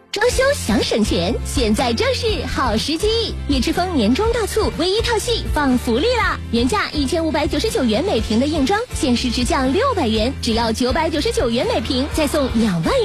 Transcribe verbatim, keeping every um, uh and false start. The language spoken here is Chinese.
装修想省钱，现在正是好时机！叶之峰年终大促，唯一套系放福利啦！原价一千五百九十九元每平的硬装，限时直降六百元，只要九百九十九元每平，再送两万元。